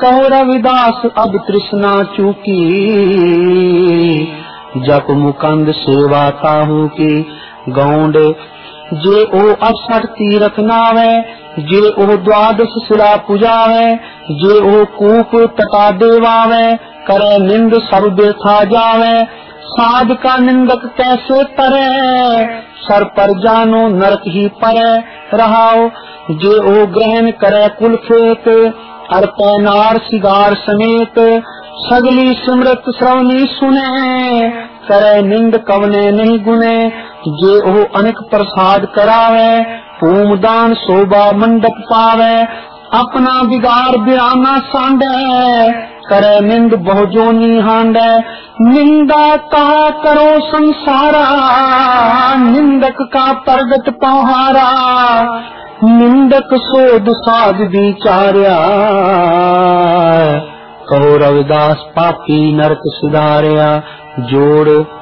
कहो रविदास अब तृष्णा चूकी, जप मुकंद सेवा ताहू की गौंड। जे ओ 68 तीरथ नावे, जे ओ 12 शिला पुजावे, जे ओ कूप तटा देवावे, करे निंद सब व्यथा जावे। साध का निंदक कैसे तरे, सर पर जानो नरक ही परे रहाओ। जे ओ ग्रहण करे कुल खेत, अर्पे नार सिगार समेत, सगली सिमरत श्रवणी सुने, करे निंद कवने नहीं गुने। जे ओ अनेक प्रसाद करावे, पूम दान शोभा मंडप पावे, अपना बिगाड़ बिराना सांडे, करे निंद बहुजोनी हांडे। निंदा कहा करो संसारा, निंदक का प्रगट पहारा, निंदक सोध साध विचार्या, कहो रविदास पापी नरक सुधार्या। जोड़